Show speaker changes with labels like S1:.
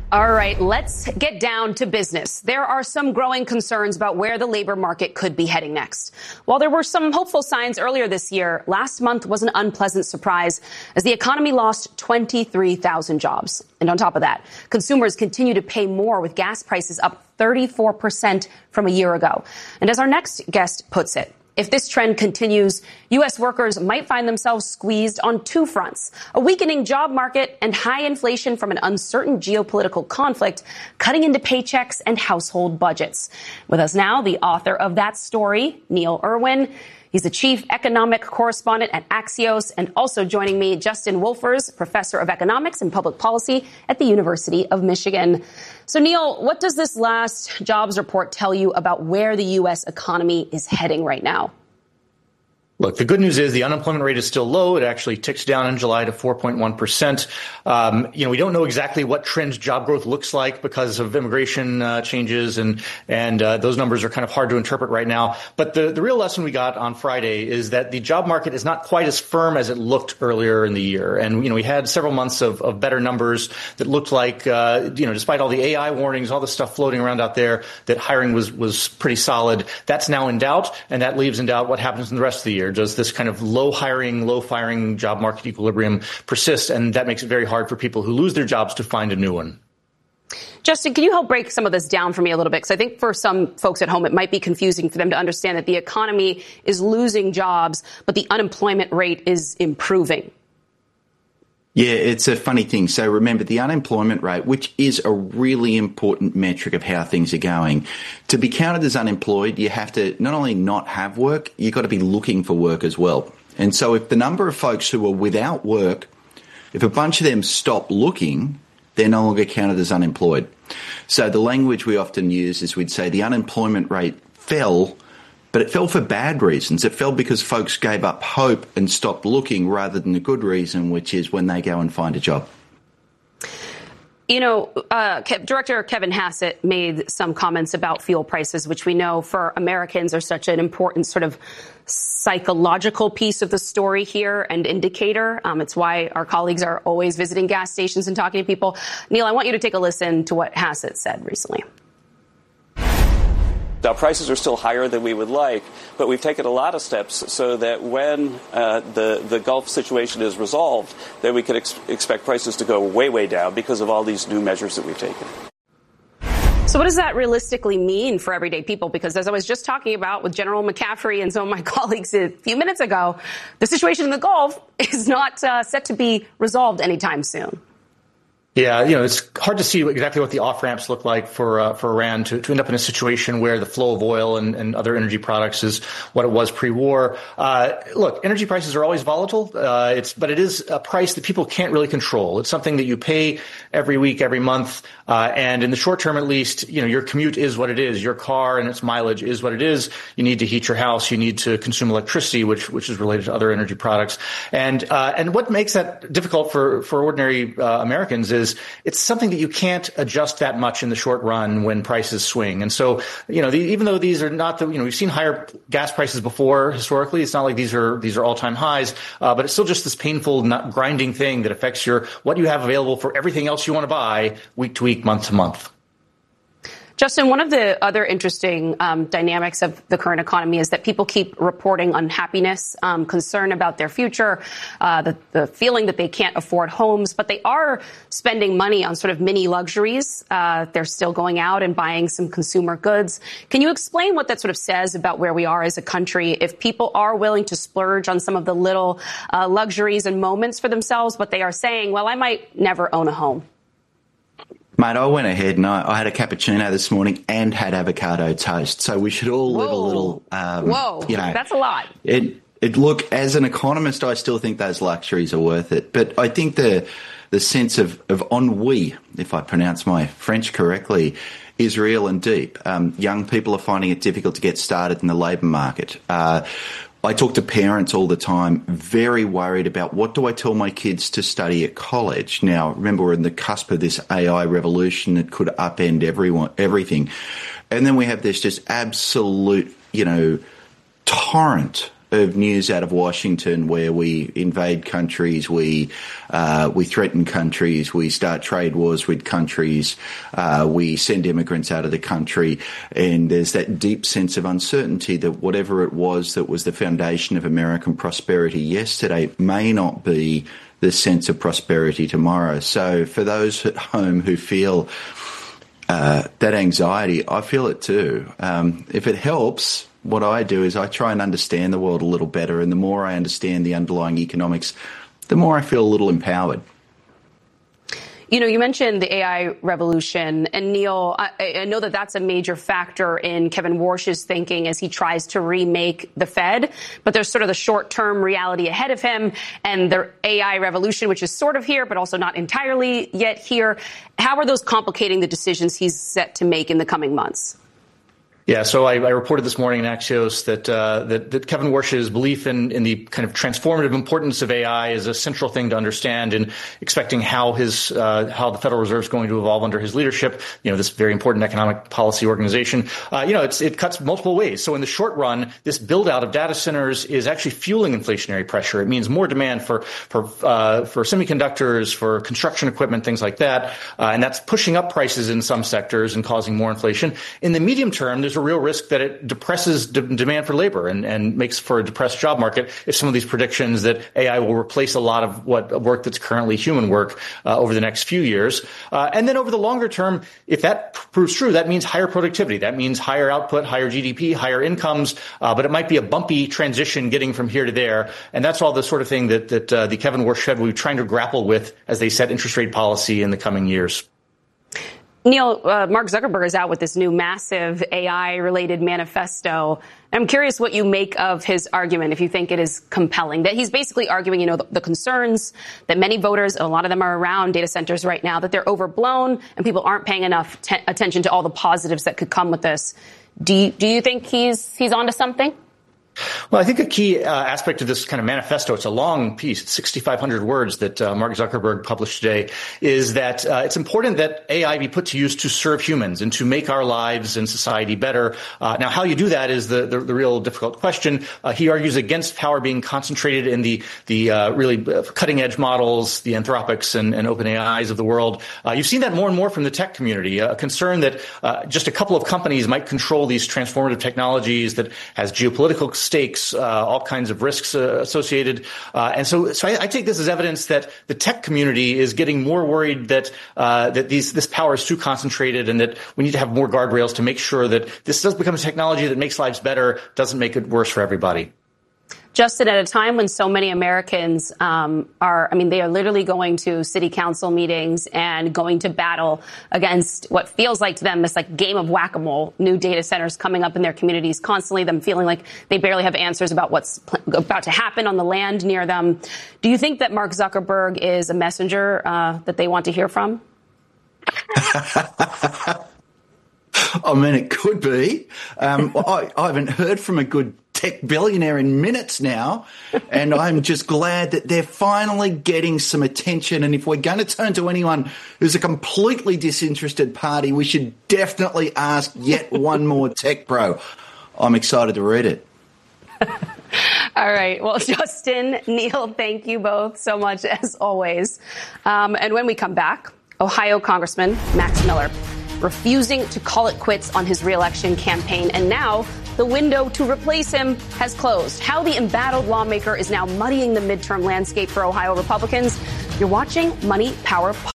S1: All right, let's get down to business. There are some growing concerns about where the labor market could be heading next. While there were some hopeful signs earlier this year, last month was an unpleasant surprise as the economy lost 23,000 jobs. And on top of that, consumers continue to pay more with gas prices up 34% from a year ago. And as our next guest puts it, if this trend continues, U.S. workers might find themselves squeezed on two fronts: a weakening job market and high inflation from an uncertain geopolitical conflict, cutting into paychecks and household budgets. With us now, the author of that story, Neil Irwin. He's the chief economic correspondent at Axios, and also joining me, Justin Wolfers, professor of economics and public policy at the University of Michigan. So, Neil, what does this last jobs report tell you about where the U.S. economy is heading right now?
S2: Look, the good news is the unemployment rate is still low. It actually ticks down in July to 4.1%. We don't know exactly what trend job growth looks like because of immigration changes, and those numbers are kind of hard to interpret right now. But the real lesson we got on Friday is that the job market is not quite as firm as it looked earlier in the year. And, we had several months of better numbers that looked like, despite all the AI warnings, all the stuff floating around out there, that hiring was pretty solid. That's now in doubt, and that leaves in doubt what happens in the rest of the year. Does this kind of low hiring, low firing job market equilibrium persist? And that makes it very hard for people who lose their jobs to find a new one.
S1: Justin, can you help break some of this down for me a little bit? Because I think for some folks at home, it might be confusing for them to understand that the economy is losing jobs, but the unemployment rate is improving.
S3: Yeah, it's a funny thing. So remember, the unemployment rate, which is a really important metric of how things are going, to be counted as unemployed, you have to not only not have work, you've got to be looking for work as well. And so if the number of folks who are without work, if a bunch of them stop looking, they're no longer counted as unemployed. So the language we often use is we'd say the unemployment rate fell, but it fell for bad reasons. It fell because folks gave up hope and stopped looking rather than the good reason, which is when they go and find a job.
S1: Director Kevin Hassett made some comments about fuel prices, which we know for Americans are such an important sort of psychological piece of the story here and indicator. It's why our colleagues are always visiting gas stations and talking to people. Neil, I want you to take a listen to what Hassett said recently.
S4: Now, prices are still higher than we would like, but we've taken a lot of steps so that when the Gulf situation is resolved, then we can expect prices to go way, way down because of all these new measures that we've taken.
S1: So what does that realistically mean for everyday people? Because as I was just talking about with General McCaffrey and some of my colleagues a few minutes ago, the situation in the Gulf is not set to be resolved anytime soon.
S2: Yeah, it's hard to see exactly what the off-ramps look like for Iran to end up in a situation where the flow of oil and other energy products is what it was pre-war. Look, energy prices are always volatile, but it is a price that people can't really control. It's something that you pay every week, every month, and in the short term, at least, your commute is what it is. Your car and its mileage is what it is. You need to heat your house. You need to consume electricity, which is related to other energy products. And what makes that difficult for ordinary Americans is it's something that you can't adjust that much in the short run when prices swing. And so, even though these are not we've seen higher gas prices before historically, it's not like these are all-time highs, but it's still just this painful, grinding thing that affects what you have available for everything else you want to buy week to week, month to month.
S1: Justin, one of the other interesting dynamics of the current economy is that people keep reporting unhappiness, concern about their future, the feeling that they can't afford homes, but they are spending money on sort of mini luxuries. They're still going out and buying some consumer goods. Can you explain what that sort of says about where we are as a country if people are willing to splurge on some of the little luxuries and moments for themselves, but they are saying, well, I might never own a home?
S3: Mate, I went ahead and I had a cappuccino this morning and had avocado toast. So we should all live a little,
S1: that's a lot.
S3: Look, as an economist, I still think those luxuries are worth it. But I think the sense of ennui, if I pronounce my French correctly, is real and deep. Young people are finding it difficult to get started in the labour market. I talk to parents all the time, very worried about what do I tell my kids to study at college. Now, remember, we're in the cusp of this AI revolution that could upend everything. And then we have this just absolute, torrent of news out of Washington where we invade countries, we threaten countries, we start trade wars with countries, we send immigrants out of the country, and there's that deep sense of uncertainty that whatever it was that was the foundation of American prosperity yesterday may not be the sense of prosperity tomorrow. So for those at home who feel that anxiety, I feel it too. If it helps, what I do is I try and understand the world a little better, and the more I understand the underlying economics, the more I feel a little empowered.
S1: You know, you mentioned the AI revolution, and Neil, I know that that's a major factor in Kevin Warsh's thinking as he tries to remake the Fed, but there's sort of the short-term reality ahead of him and the AI revolution, which is sort of here, but also not entirely yet here. How are those complicating the decisions he's set to make in the coming months?
S2: Yeah, so I reported this morning in Axios that Kevin Warsh's belief in the kind of transformative importance of AI is a central thing to understand in expecting how the Federal Reserve is going to evolve under his leadership. You know, this very important economic policy organization. It cuts multiple ways. So in the short run, this build out of data centers is actually fueling inflationary pressure. It means more demand for semiconductors, for construction equipment, things like that, and that's pushing up prices in some sectors and causing more inflation. In the medium term, there's a real risk that it depresses demand for labor and makes for a depressed job market if some of these predictions that AI will replace a lot of work that's currently human work over the next few years. And then over the longer term, if that proves true, that means higher productivity. That means higher output, higher GDP, higher incomes. But it might be a bumpy transition getting from here to there. And that's all the sort of thing that the Kevin Warsh Fed will be trying to grapple with as they set interest rate policy in the coming years.
S1: Neil, Mark Zuckerberg is out with this new massive AI-related manifesto. I'm curious what you make of his argument, if you think it is compelling, that he's basically arguing, the concerns that many voters, and a lot of them are around data centers right now, that they're overblown and people aren't paying enough attention to all the positives that could come with this. Do you think he's onto something?
S2: Well, I think a key aspect of this kind of manifesto, it's a long piece, it's 6,500 words that Mark Zuckerberg published today, is that it's important that AI be put to use to serve humans and to make our lives and society better. Now, how you do that is the real difficult question. He argues against power being concentrated in the really cutting-edge models, the Anthropics and OpenAIs of the world. You've seen that more and more from the tech community, a concern that just a couple of companies might control these transformative technologies that has geopolitical stakes, all kinds of risks associated. And so I take this as evidence that the tech community is getting more worried that this power is too concentrated and that we need to have more guardrails to make sure that this does become a technology that makes lives better, doesn't make it worse for everybody.
S1: Justin, at a time when so many Americans they are literally going to city council meetings and going to battle against what feels like to them this like game of whack-a-mole, new data centers coming up in their communities constantly, them feeling like they barely have answers about what's about to happen on the land near them. Do you think that Mark Zuckerberg is a messenger that they want to hear from?
S3: I mean, it could be. I haven't heard from a good tech billionaire in minutes now, and I'm just glad that they're finally getting some attention. And if we're going to turn to anyone who's a completely disinterested party, we should definitely ask yet one more tech pro. I'm excited to read it.
S1: All right. Well, Justin, Neil, thank you both so much, as always. And when we come back, Ohio Congressman Max Miller refusing to call it quits on his re-election campaign, and now the window to replace him has closed. How the embattled lawmaker is now muddying the midterm landscape for Ohio Republicans. You're watching Money, Power,